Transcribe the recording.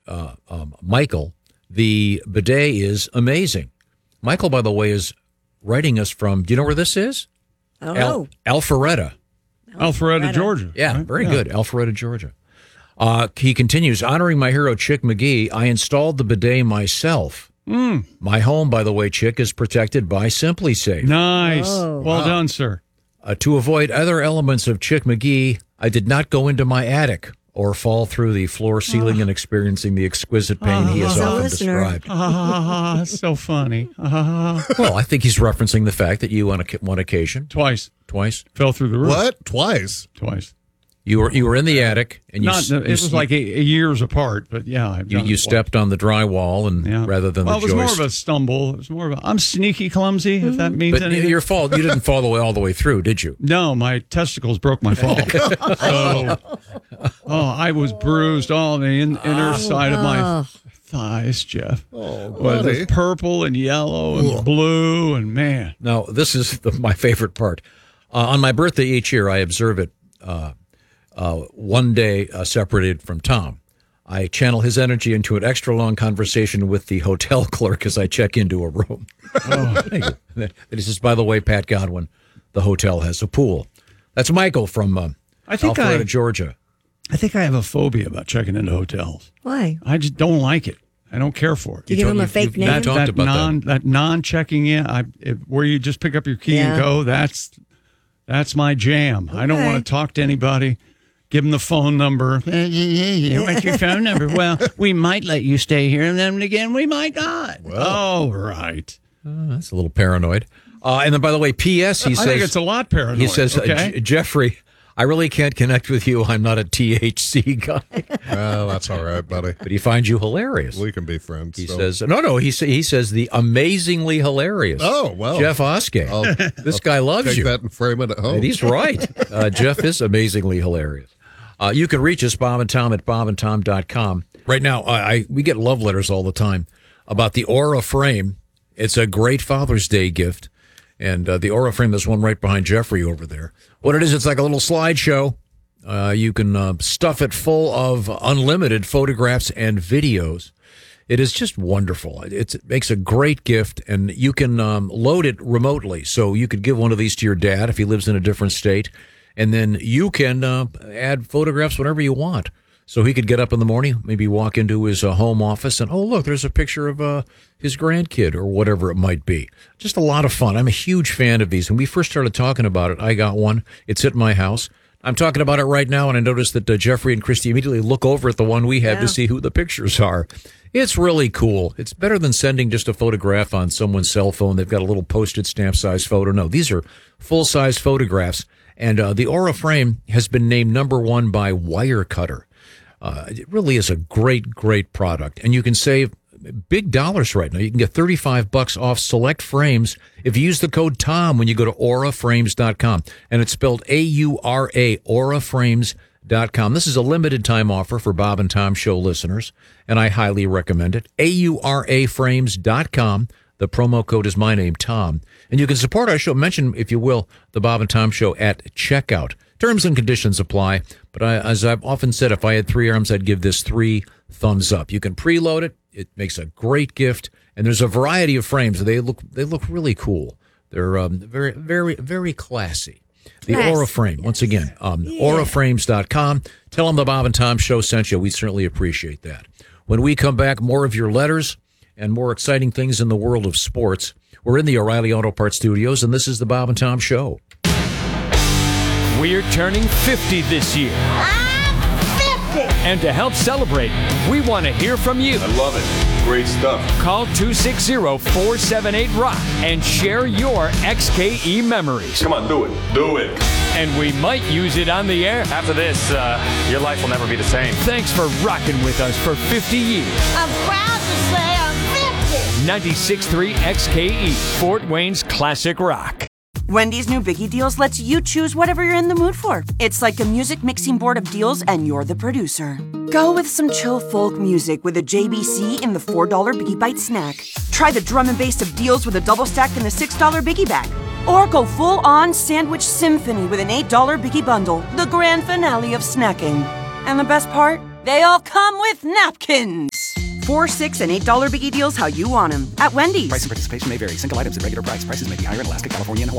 Michael, the bidet is amazing. Michael, by the way, is writing us from, do you know where this is? Oh, Alpharetta. Alpharetta, Georgia. Yeah, right? very good. Alpharetta, Georgia. He continues, honoring my hero, Chick McGee, I installed the bidet myself. My home, by the way, Chick, is protected by SimpliSafe. Nice. Well done, sir. To avoid other elements of Chick McGee, I did not go into my attic or fall through the floor ceiling and experiencing the exquisite pain he has often described. So funny. Well, I think he's referencing the fact that you, on one occasion, Twice. fell through the roof. What? Twice. You were in the attic, and it was like a years apart, but yeah. You stepped on the drywall, and rather than the joist. Well, it was more of a stumble. It was more of a, I'm sneaky clumsy, if that means anything. Your fault. You didn't fall all the way through, did you? No, my testicles broke my fall. I was bruised all on the inner side of my thighs, Jeff. Oh, well, it was purple and yellow and blue, and man. Now, this is my favorite part. On my birthday each year, I observe it one day separated from Tom. I channel his energy into an extra long conversation with the hotel clerk as I check into a room. Thank you. He says, by the way, Pat Godwin, the hotel has a pool. That's Michael from Alpharetta, Georgia. I think I have a phobia about checking into hotels. Why? I just don't like it. I don't care for it. You give him a fake name? That non-checking in, where you just pick up your key and go, that's my jam. Okay. I don't want to talk to anybody. Give them the phone number. What's your phone number? Well, we might let you stay here, and then again, we might not. Oh, right. That's a little paranoid. And then, by the way, P.S. He says, I think it's a lot paranoid. He says, Jeffrey, I really can't connect with you. I'm not a THC guy. Well, that's all right, buddy. But he finds you hilarious. We can be friends. He says, no. He says the amazingly hilarious. Oh, well. Jeff Oskay. This guy loves take you. That and frame it at home. And he's right. Jeff is amazingly hilarious. You can reach us, Bob and Tom, at bobandtom.com. Right now, we get love letters all the time about the Aura frame. It's a great Father's Day gift. And the Aura frame, there's one right behind Jeffrey over there. What it is, it's like a little slideshow. You can stuff it full of unlimited photographs and videos. It is just wonderful. It makes a great gift, and you can load it remotely. So you could give one of these to your dad if he lives in a different state. And then you can add photographs whenever you want. So he could get up in the morning, maybe walk into his home office and, oh, look, there's a picture of his grandkid or whatever it might be. Just a lot of fun. I'm a huge fan of these. When we first started talking about it, I got one. It's at my house. I'm talking about it right now, and I noticed that Jeffrey and Christy immediately look over at the one we have to see who the pictures are. It's really cool. It's better than sending just a photograph on someone's cell phone. They've got a little postage stamp size photo. No, these are full-size photographs. And the Aura frame has been named #1 by Wirecutter. It really is a great, great product. And you can save big dollars right now. You can get $35 off select frames if you use the code TOM when you go to auraframes.com. And it's spelled AURA, auraframes.com. This is a limited time offer for Bob and Tom Show listeners, and I highly recommend it. auraframes.com. The promo code is my name, Tom. And you can support our show. Mention, if you will, the Bob and Tom Show at checkout. Terms and conditions apply. But as I've often said, if I had 3 arms, I'd give this 3 thumbs up. You can preload it. It makes a great gift. And there's a variety of frames. They look really cool. They're very, very, very classy. The Aura frame, once again, auraframes.com. Tell them the Bob and Tom Show sent you. We certainly appreciate that. When we come back, more of your letters and more exciting things in the world of sports. We're in the O'Reilly Auto Parts studios, and this is the Bob and Tom Show. We're turning 50 this year. I'm 50! And to help celebrate, we want to hear from you. I love it. Great stuff. Call 260-478-ROCK and share your XKE memories. Come on, do it. Do it. And we might use it on the air. After this, your life will never be the same. Thanks for rocking with us for 50 years. I'm proud to say I'm 50! 96.3 XKE, Fort Wayne's classic rock. Wendy's new Biggie Deals lets you choose whatever you're in the mood for. It's like a music mixing board of deals, and you're the producer. Go with some chill folk music with a JBC in the $4 Biggie Bite snack. Try the drum and bass of deals with a double stack in the $6 Biggie bag. Or go full-on sandwich symphony with an $8 Biggie bundle, the grand finale of snacking. And the best part? They all come with napkins. $4, $6, and $8 Biggie Deals how you want them. At Wendy's. Price and participation may vary. Single items at regular price. Prices may be higher in Alaska, California, and Hawaii.